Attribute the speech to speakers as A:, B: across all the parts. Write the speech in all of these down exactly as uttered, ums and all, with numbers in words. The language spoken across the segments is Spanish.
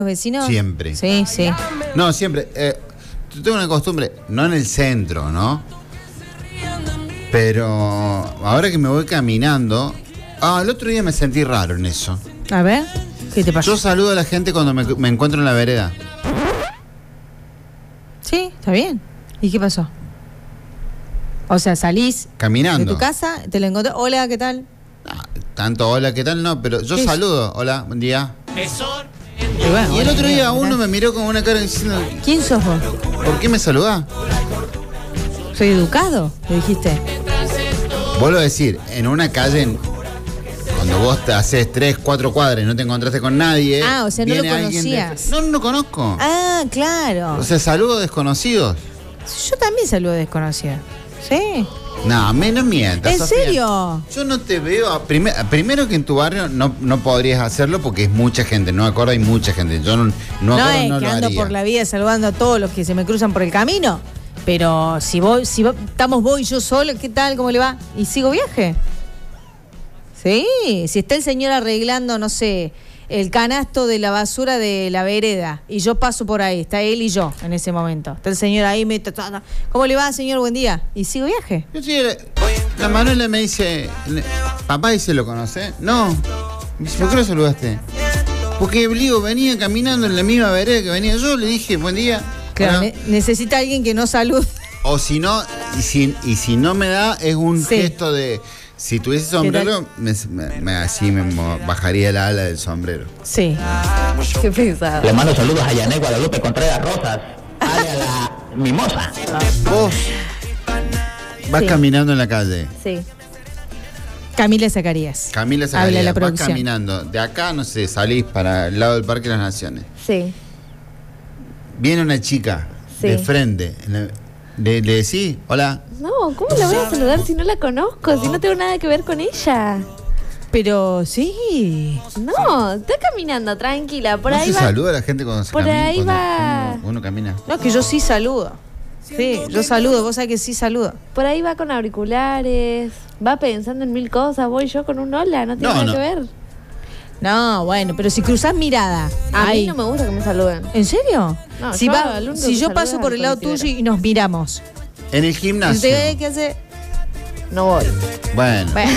A: los vecinos?
B: Siempre.
A: Sí, sí.
B: No, siempre. Eh, tengo una costumbre, no en el centro, ¿no? Pero ahora que me voy caminando... Ah, el otro día me sentí raro en eso.
A: A ver, ¿qué te pasó?
B: Yo saludo a la gente cuando me, me encuentro en la vereda.
A: Sí, está bien. ¿Y qué pasó? O sea, salís
B: Caminando.
A: de tu casa, te lo encontrás. Hola, ¿qué tal?
B: Ah, tanto hola, ¿qué tal? No, pero yo
A: ¿Qué?
B: saludo. Hola, buen día.
A: Y, bueno,
B: Y el
A: bueno,
B: otro día
A: bien,
B: uno me miró con una cara diciendo,
A: ¿quién sos vos?
B: ¿por qué me saludás?
A: ¿Soy educado? Le dijiste.
B: Vuelvo a decir, en una calle, en- cuando vos te haces tres, cuatro cuadras y no te encontraste con nadie.
A: Ah, o sea, no lo
B: viene alguien de-
A: conocías.
B: No, no lo conozco.
A: Ah, claro.
B: O sea, saludo a desconocidos.
A: Yo también saludo desconocida. ¿Sí?
B: No, menos mientas.
A: ¿En
B: Sofía.
A: serio?
B: Yo no te veo. a- primer- primero que en tu barrio no, no podrías hacerlo porque es mucha gente. No acuerdo, hay mucha gente. Yo no, no,
A: No,
B: acuerdo,
A: es
B: no
A: que
B: lo
A: ando
B: haría.
A: por la vida saludando a todos los que se me cruzan por el camino. Pero si voy, si va- estamos vos y yo solo, ¿qué tal? ¿Cómo le va? ¿Y sigo viaje? Sí, si está el señor arreglando, no sé, el canasto de la basura de la vereda y yo paso por ahí, está él y yo en ese momento. Está el señor ahí, me... ¿Cómo le va, señor? Buen día. ¿Y sigo viaje?
B: Yo sí, la, la Manuela me dice, le- papá, ¿y se lo conoce? No. Me dice, ¿por qué lo saludaste? Porque Bligo venía caminando en la misma vereda que venía yo. Le dije, buen día.
A: Claro,
B: Hola.
A: ne- necesita alguien que no salude.
B: O si no, y si, y si no me da, es un
A: Sí.
B: gesto de... Si tuviese sombrero, me, me- me- así me mo- bajaría la ala del sombrero.
A: Sí. Qué pesado.
C: Le mando saludos a Yané Guadalupe Contreras Rosas, alias la mimosa.
B: Vos vas
A: Sí.
B: caminando en la calle.
A: Sí. Camila Zacarías.
B: Camila
A: Habla
B: Zacarías,
A: la
B: vas
A: producción.
B: caminando. De acá, no sé, salís para el lado del Parque de las Naciones.
A: Sí.
B: Viene una chica
A: Sí.
B: de frente. Le, le, le decís, hola.
D: No, ¿cómo la voy a saludar si no la conozco? Si no tengo nada que ver con ella.
A: Pero sí.
D: No, está caminando tranquila. Por
B: ¿No
D: ahí
B: se
D: va.
B: saluda a la gente cuando se
D: Por
B: camina?
D: ahí
B: cuando
D: va.
B: Uno, uno camina.
A: No, es que yo sí saludo. Sí, yo saludo, vos sabés que sí saludo.
D: Por ahí va con auriculares. Va pensando en mil cosas. Voy yo con un hola. No tiene
B: No,
D: nada
B: no.
D: que ver.
A: No, bueno, pero si cruzás mirada.
D: A
A: ahí.
D: mí no me gusta que me saluden.
A: ¿En serio?
D: No,
A: si
D: yo
A: va-
D: al único
A: si
D: que
A: yo
D: saludo
A: paso
D: es
A: por
D: al
A: el lado
D: colectivero.
A: tuyo y nos miramos.
B: En el
A: ¿Y
B: gimnasio.
A: usted qué hace?
D: No voy.
B: Bueno,
A: Bueno,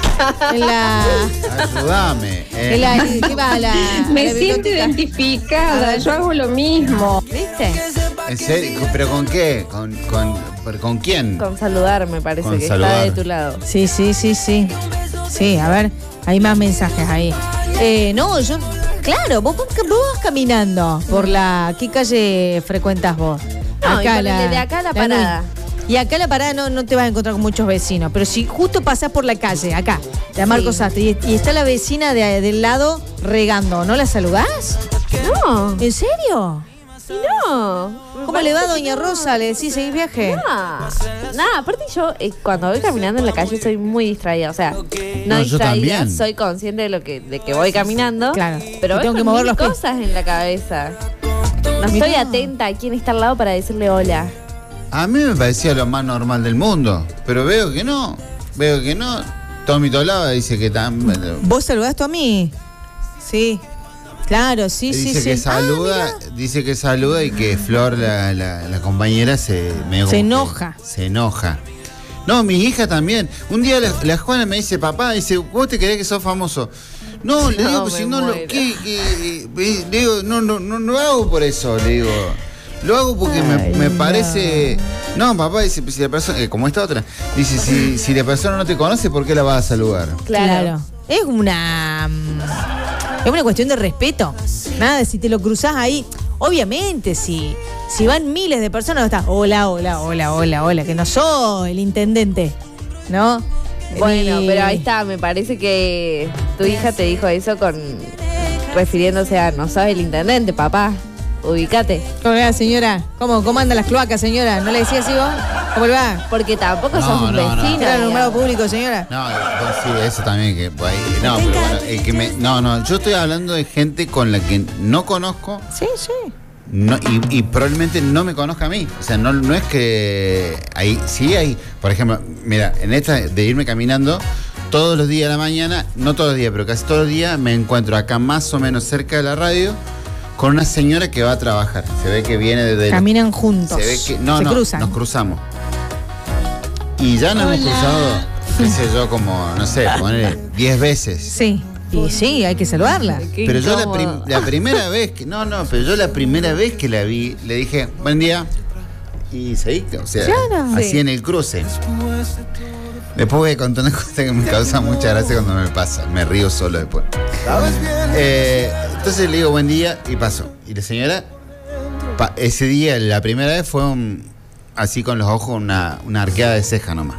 A: en la.
B: ayúdame. eh.
A: En la ¿qué va? La,
E: Me
A: la
E: siento
A: biblioteca.
E: identificada, yo hago lo mismo.
A: ¿Viste?
B: ¿En serio? ¿Pero con qué? ¿Con, con, pero ¿con quién?
D: Con saludar me parece
B: Con
D: que
B: saludar.
D: está de tu lado.
A: Sí, sí, sí, sí. Sí, a ver, hay más mensajes ahí. Eh, no, yo. Claro, vos, vos vas caminando por la. ¿Qué calle frecuentas vos?
D: No, y ponele de acá a la parada.
A: Y acá a la parada no, no te vas a encontrar con muchos vecinos, pero si justo pasás por la calle, acá, de Marcos
D: Sí.
A: Sastre, y, y está la vecina de- del lado regando, ¿no la saludás?
D: No.
A: ¿En serio?
D: Y no.
A: ¿Cómo le va, doña Rosa? ¿Le decís seguir viaje?
D: No, nada, aparte yo eh, cuando voy caminando en la calle soy muy distraída, o sea, no,
B: No, yo
D: distraída,
B: también.
D: soy consciente de lo que de que voy caminando,
A: Claro,
D: pero
A: y
D: voy
A: tengo que
D: con
A: mover
D: mil
A: los pies.
D: cosas en la cabeza. No estoy
A: Mirá.
D: atenta a quién está al lado para decirle hola.
B: A mí me parecía lo más normal del mundo, pero veo que no. Veo que no. Tommy Tolaba dice que tan.
A: ¿Vos saludaste a mí? Sí. Claro, sí, sí,
B: dice
A: sí.
B: que saluda, dice que saluda y que Flor, la, la- la compañera, se medio
A: Se
B: como que
A: enoja.
B: Se enoja. No, mi hija también. Un día la, la Juana me dice, papá, dice, ¿vos te querés que sos famoso? No, le digo,
D: No,
B: pues
D: me
B: si no lo.
D: muero.
B: ¿qué, qué, eh, le digo, no, no, no, no lo hago por eso, le digo. Lo hago porque me,
A: Ay,
B: me
A: no.
B: parece. No, papá, dice, pues, si la persona, eh, como esta otra, dice, si, si la persona no te conoce, ¿por qué la vas a saludar?
D: Claro.
A: Es una. mm, Es una cuestión de respeto. Nada, si te lo cruzás ahí. Obviamente, si, si van miles de personas, estás. Hola, hola, hola, hola, hola, que no soy el intendente. ¿No?
D: Bueno,
A: Ni-
D: pero ahí está, me parece que tu hija te dijo eso con refiriéndose a no sos el intendente, papá. Ubícate.
A: ¿Cómo le va, señora? ¿Cómo, ¿Cómo andan las cloacas, señora? ¿No le decía así vos? ¿Cómo le va?
D: Porque tampoco
B: No,
D: sos un
B: no, no.
D: vecino.
A: ¿Era el alumbrado
D: digamos.
A: público, señora?
B: No, pues sí, eso también que pues, ahí- no, pero bueno, el que me, no, no, yo estoy hablando de gente con la que no conozco,
A: Sí, sí.
B: no, y, y probablemente no me conozca a mí. O sea, no, no es que ahí, sí hay, por ejemplo, mira, en esta de irme caminando, todos los días de la mañana, no todos los días, pero casi todos los días me encuentro acá más o menos cerca de la radio con una señora que va a trabajar. Se ve que viene desde...
A: Caminan juntos.
B: Se ve que... No,
A: se
B: no,
A: cruzan.
B: nos cruzamos. Y ya nos hemos cruzado, qué sé yo, como, no sé, poner diez veces.
A: Sí. Y sí, hay que saludarla.
D: Qué
B: Pero yo la,
D: incómodo.
B: prim- la primera vez que... No, no, pero yo la primera vez que la vi, le dije, buen día. Y seguí, o sea,
A: Claro.
B: así
D: Sí.
B: en el cruce. Después voy a contar una cosa que me causa mucha gracia cuando me pasa. Me río solo después. Eh, entonces le digo buen día y paso. Y la señora, pa- ese día, la primera vez fue un, así con los ojos, una, una arqueada de ceja nomás.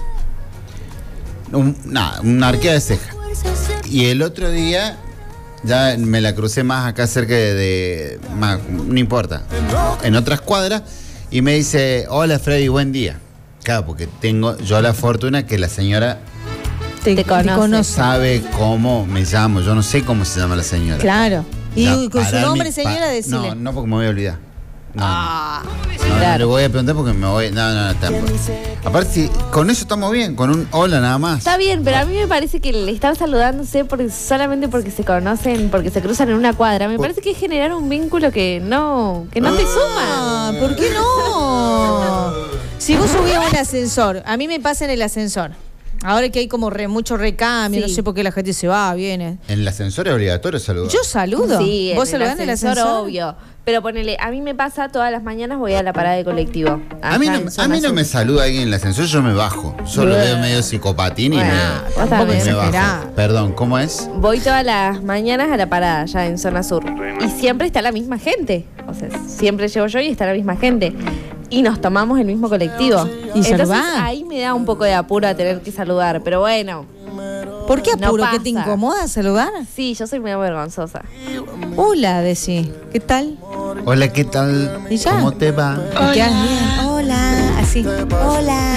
B: Un, nada, una arqueada de ceja. Y el otro día ya me la crucé más acá cerca de, de más, no importa, en otras cuadras, y me dice, hola Freddy, buen día. Claro, porque tengo yo la fortuna que la señora
A: Te,
D: Te conoce.
B: sabe cómo me llamo. Yo no sé cómo se llama la señora.
A: Claro. Y
B: No,
A: con su
B: para
A: nombre,
B: mí,
A: señora,
B: pa-
A: decirle.
B: No, no porque me voy a olvidar. No,
A: Ah,
B: no, no,
D: claro.
B: le voy a preguntar porque me voy. No, no, no, tampoco. Aparte, si, con eso estamos bien, con un hola nada más.
D: Está bien, pero a mí me parece que le están saludándose porque, solamente porque se conocen, porque se cruzan en una cuadra. Me
B: Por-
D: parece que es generar un vínculo que no, que no te suma.
A: Ah, ¿por qué no? Si vos subís a un ascensor, a mí me pasa en el ascensor. Ahora que hay como re, mucho recambio,
D: Sí.
A: no sé por qué la gente se va, viene.
B: En el ascensor es obligatorio saludar.
A: Yo saludo.
D: Sí,
A: ¿Vos
D: en el
A: saludás en el
D: ascensor,
A: ascensor?
D: obvio. Pero ponele, a mí me pasa todas las mañanas voy a la parada de colectivo.
B: A mí,
D: allá
B: no,
D: en
B: a
D: zona
B: mí no
D: sur.
B: me saluda alguien en el ascensor, yo me bajo. Yo lo veo medio psicopatín y
D: Bueno,
B: me,
D: vos también.
B: me bajo.
A: Exagerá.
B: Perdón, ¿cómo es?
D: Voy todas las mañanas a la parada allá en zona sur. Y siempre está la misma gente. O sea, siempre llego yo y está la misma gente. Y nos tomamos el mismo colectivo.
A: ¿Y
D: Entonces
A: saludás?
D: ahí me da un poco de apuro a tener que saludar. Pero bueno,
A: ¿Por qué
D: No
A: apuro? ¿Que te
D: pasa.
A: incomoda saludar?
D: sí, yo soy muy vergonzosa.
A: Hola, decí. ¿Qué tal?
B: Hola, ¿qué tal?
A: ¿Y ya?
B: ¿Cómo te va?
A: ¿Y qué haces bien? Hola, así. Hola.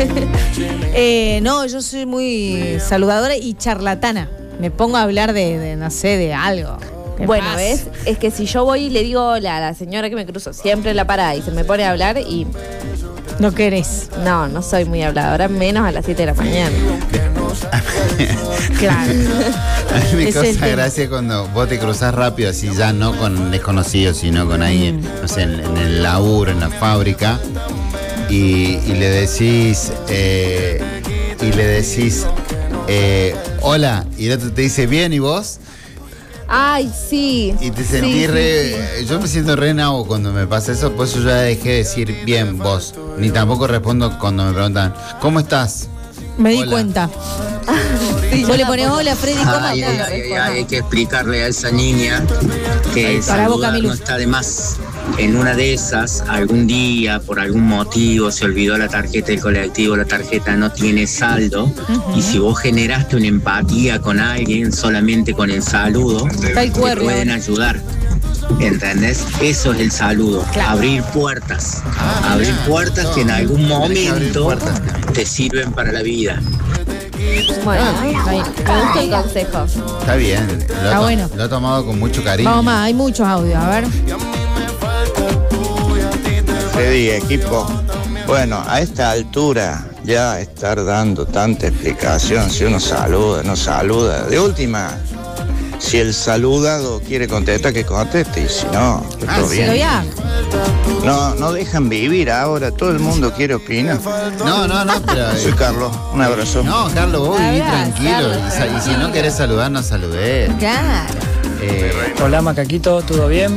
A: eh, no, yo soy muy saludadora y charlatana. Me pongo a hablar de, de, no sé, de algo. ¿Qué
D: Bueno,
A: pasa?
D: ¿ves? Es que si yo voy y le digo hola a la señora que me cruzo siempre en la parada y se me pone a hablar y
A: No querés.
D: no, no soy muy habladora, menos a las siete de la mañana.
A: Claro.
B: A mí me
A: Es el
B: causa
A: tema.
B: gracia cuando vos te cruzás rápido, así ya no con desconocidos, sino con alguien, no sé, en, en el laburo, en la fábrica, y, y le decís, eh, y le decís, eh, hola, y el otro te dice, bien, ¿y vos?
D: Ay, sí.
B: Y te
D: Sí,
B: sentí
D: sí,
B: re...
D: sí.
B: Yo me siento re nabo cuando me pasa eso, por eso ya dejé de decir, bien, vos. Ni tampoco respondo cuando me preguntan, ¿cómo estás?
A: Me di
B: Hola.
A: cuenta.
D: Sí,
A: Vos
D: yo
A: le ponés
D: tampoco.
A: hola, Freddy, ¿cómo
F: Ay,
A: andás?
F: ay, ay, ay, hay que explicarle a esa niña que
A: Para vos,
F: saludar
A: Camilo.
F: no está de más. En una de esas, algún día, por algún motivo, se olvidó la tarjeta del colectivo, la tarjeta no tiene saldo, y si vos generaste una empatía con alguien solamente con el saludo,
A: Está el
F: te
A: cuerno
F: pueden
A: ahora.
F: ayudar. ¿Entendés? Eso es el saludo.
A: Claro.
F: Abrir puertas.
B: Ah,
F: Abrir
B: mirá.
F: puertas que en
B: No,
F: algún
B: tenés que abrir
F: momento
B: puertas.
F: te sirven para la vida.
D: Bueno,
A: Ah,
D: ahí, me gusta el consejo.
B: Está bien, lo, he
A: Está
B: to-
A: bueno.
B: lo he tomado con mucho cariño.
A: Vamos más, hay muchos audios, a ver.
G: Freddy, equipo. Bueno, a esta altura ya estar dando tanta explicación, si uno saluda, no saluda. De última, si el saludado quiere contestar, que conteste, y si no, que
B: Ah,
G: todo
B: sí.
A: Pero
G: bien.
A: ya.
G: No, no dejan vivir ahora, todo el mundo quiere opinar.
B: No, no, no, pero...
G: Soy Carlos, un abrazo.
B: No, Carlos, vos viví
D: Abrazo,
B: tranquilo.
D: Carlos,
B: Y, sa- y si no
D: tranquilo.
B: querés saludar, no saludés.
A: Claro.
B: Eh,
H: Hola Macaquito, ¿todo bien?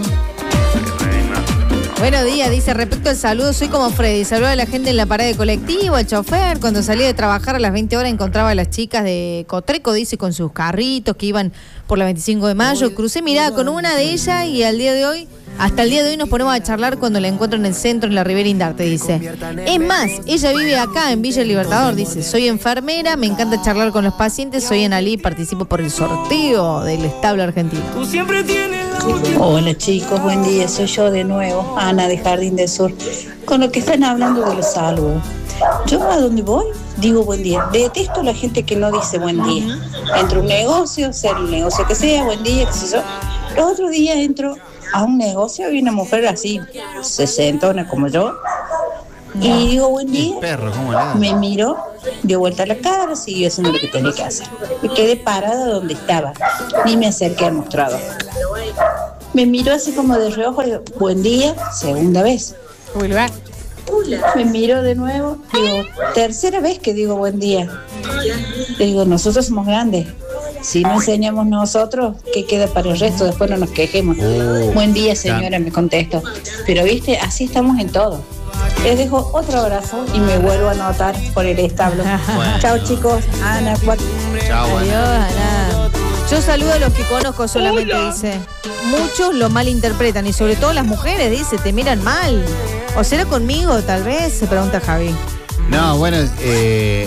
A: Buenos días, dice, respecto al saludo, soy como Freddy, saludo a la gente en la parada de colectivo, al chofer, cuando salí de trabajar a las veinte horas encontraba a las chicas de Cotreco, dice, con sus carritos que iban por la veinticinco de mayo, crucé mirada con una de ellas y al día de hoy, hasta el día de hoy nos ponemos a charlar cuando la encuentro en el centro, en la Ribera Indarte, dice. Es más, ella vive acá en Villa Libertador, dice, soy enfermera, me encanta charlar con los pacientes, soy Analí, participo por el sorteo del establo argentino.
I: Hola chicos, buen día, soy yo de nuevo, Ana de Jardín del Sur. Con lo que están hablando de los saludos, yo a donde voy digo buen día. Detesto a la gente que no dice buen día. Entro a un negocio, sea el negocio que sea, buen día, qué sé yo. Los otros días entro a un negocio y una mujer así, sesentona como yo, y digo buen día.
B: perro, ¿cómo le da?
I: Me miró, dio vuelta la cara, siguió haciendo lo que tenía que hacer. Me quedé parada donde estaba, ni me acerqué al mostrador. Me miró así como de reojo, le digo, buen día, segunda vez. Me miró de nuevo, digo, tercera vez que digo buen día. Le digo, nosotros somos grandes. Si no enseñamos nosotros, ¿qué queda para el resto? Después no nos quejemos.
B: Oh,
I: buen día, señora, me contestó. Pero viste, así estamos en todo. Les dejo otro abrazo y me vuelvo a anotar por el establo.
B: Bueno.
I: Chao, chicos. Ana, cuatro.
B: Chao,
A: Adiós,
B: Ana.
A: Ana. Yo saludo a los que conozco solamente, dice. Muchos lo malinterpretan y sobre todo las mujeres, dice, te miran mal. ¿O será conmigo, tal vez? Se pregunta Javi.
B: No, bueno, eh,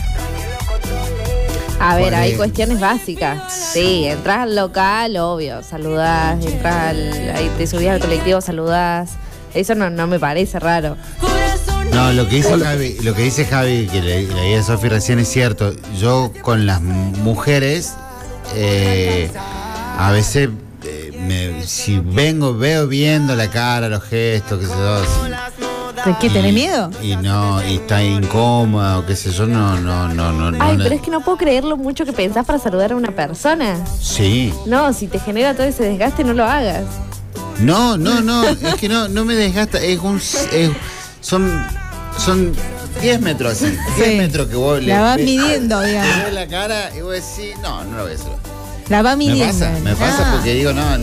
D: A ver,
B: Bueno,
D: hay
B: eh.
D: cuestiones básicas. Sí, entras al local, obvio, saludás, entras al, ahí te subís al colectivo, saludás. Eso no, no me parece raro.
B: no, lo que dice Javi, lo que dice Javi, que le leí a Sofi recién es cierto. Yo con las mujeres, eh, a veces, eh, me- si vengo, veo viendo la cara, los gestos, qué sé yo. si-
A: ¿De qué? ¿Tenés
B: y-
A: miedo?
B: Y no, y está incómoda o qué sé yo, no, no, no, no.
D: Ay,
B: no,
D: pero es que no puedo creer lo mucho que pensás para saludar a una persona.
B: Sí.
D: No, si te genera todo ese desgaste, no lo hagas.
B: No, no, no, es que no, no me desgasta, es un, es- son, son diez metros así, diez
A: Sí.
B: metros que vos le
A: La vas
B: ves-
A: midiendo,
B: te
A: digamos.
B: ves la cara y vos decís, no, no lo voy a hacer.
A: La va
B: Me
A: midiendo.
B: pasa, me pasa
A: Ah.
B: porque digo, no,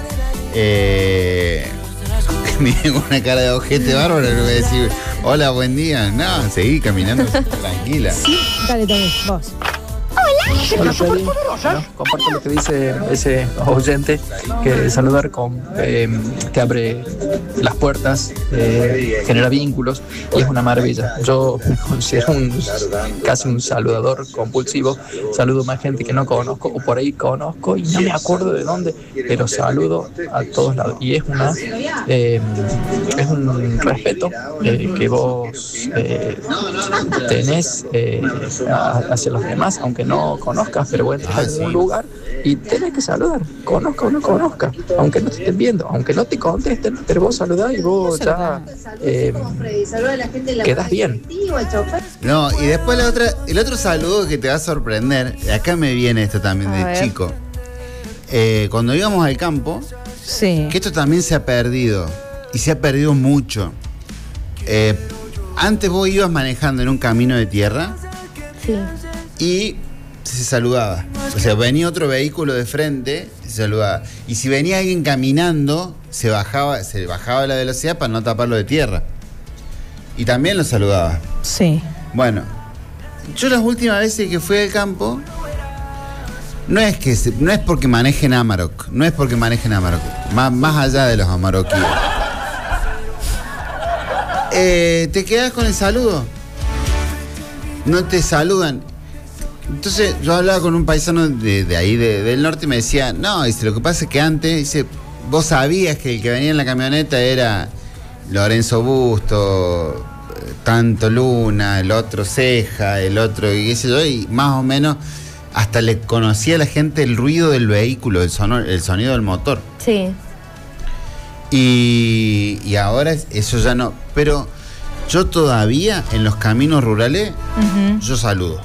B: eh, me tengo una cara de ojete bárbaro, le voy a decir, hola, buen día. No, seguí caminando tranquila.
A: Dale, dale, vos.
H: Hola, Freddy. Bueno, comparto lo que dice ese oyente, que saludar con, eh, te abre las puertas, eh, genera vínculos y es una maravilla. Yo me considero un, casi un saludador compulsivo. Saludo más gente que no conozco o por ahí conozco y no me acuerdo de dónde, pero saludo a todos lados. Y es una eh, es un respeto eh, que vos eh, tenés eh, a- hacia los demás, aunque no conozcas, pero vos entras
B: Ah,
H: en
B: sí.
H: un lugar y tenés que saludar, conozca o no conozca, aunque no te estén viendo, aunque no te contesten, pero vos saludás y vos ya eh, quedás bien.
B: No, y después la otra, el otro saludo que te va a sorprender, acá me viene esto también
D: A
B: de
D: ver.
B: chico. Eh, cuando íbamos al campo,
A: Sí.
B: que esto también se ha perdido, y se ha perdido mucho. Eh, antes vos ibas manejando en un camino de tierra
D: Sí.
B: y se saludaba. O sea, venía otro vehículo de frente, se saludaba. Y si venía alguien caminando, se bajaba, se bajaba la velocidad para no taparlo de tierra. Y también lo saludaba.
A: Sí.
B: Bueno, yo las últimas veces que fui al campo, no es que se- no es porque manejen Amarok, no es porque manejen Amarok, más, más allá de los amarokíes. Eh, te quedas con el saludo. No te saludan. Entonces yo hablaba con un paisano de, de ahí de- del norte y me decía, no, dice, lo que pasa es que antes, dice, vos sabías que el que venía en la camioneta era Lorenzo Busto, eh, tanto Luna, el otro Ceja, el otro, y qué sé yo, y más o menos hasta le conocía a la gente el ruido del vehículo, el, sono- el sonido del motor.
D: Sí.
B: Y, y ahora es- eso ya no. Pero yo todavía en los caminos rurales,
A: Ujú.
B: yo saludo.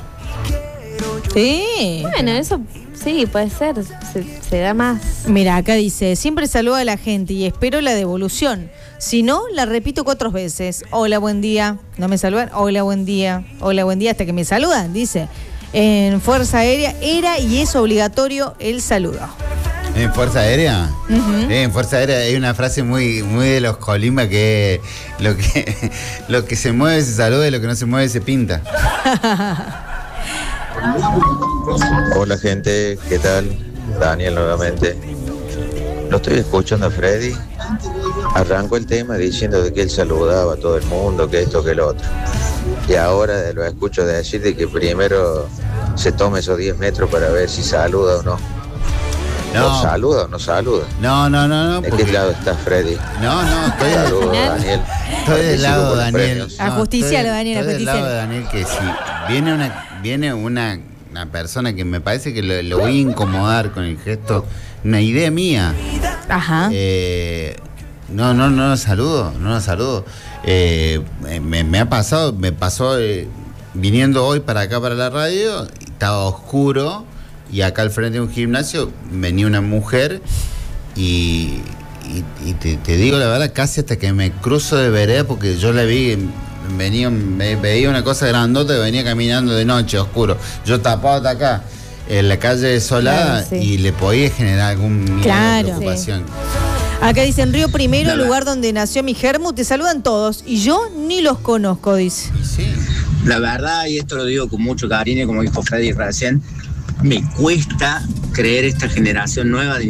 A: Sí.
D: Bueno, eso sí, puede ser. Se, se da más.
A: Mira, acá dice, siempre saludo a la gente y espero la devolución. Si no, la repito cuatro veces. Hola, buen día. ¿No me saludan? Hola, buen día. Hola, buen día, hasta que me saludan, dice. En Fuerza Aérea era y es obligatorio el saludo.
B: ¿En Fuerza Aérea?
A: Ujú.
B: Sí, en Fuerza Aérea hay una frase muy, muy de los Colimba que es, lo que lo que se mueve se saluda y lo que no se mueve se pinta.
J: Hola gente, ¿qué tal? Daniel nuevamente. Lo estoy escuchando a Freddy. Arrancó el tema diciendo de que él saludaba a todo el mundo, que esto, que lo otro. Y ahora lo escucho decir de que primero se tome esos diez metros para ver si saluda o no.
B: No.
J: ¿O saluda o no saluda?
B: No, no, no, no.
J: ¿De
B: porque-
J: qué lado está Freddy?
B: No, no, estoy,
J: Saludos,
D: final.
J: Daniel.
B: estoy del
J: Participo
B: lado
J: por
B: de
J: los
B: Daniel.
J: premios.
A: A justicialo, Daniel, a
B: Estoy del lado
A: justicialo.
B: de Daniel que si viene una, viene una, una persona que me parece que lo, lo voy a incomodar con el gesto, una idea mía.
A: Ajá.
B: Eh, no, no, no lo saludo, no lo saludo. Eh, me, me ha pasado, me pasó eh, viniendo hoy para acá, para la radio, estaba oscuro y acá al frente de un gimnasio venía una mujer Y, y, y te, te digo la verdad, casi hasta que me cruzo de vereda, porque yo la vi, venía, me, veía una cosa grandota que venía caminando de noche, oscuro. Yo tapado hasta acá, en la calle desolada,
A: Claro, sí.
B: y le podía generar algún miedo,
A: Claro.
B: preocupación.
A: Acá dicen Río Primero,
F: La-
A: lugar donde nació mi germu, te saludan todos. Y yo ni los conozco, dice.
B: Y sí.
F: La verdad, y esto lo digo con mucho cariño, como dijo Freddy recién, me cuesta creer esta generación nueva de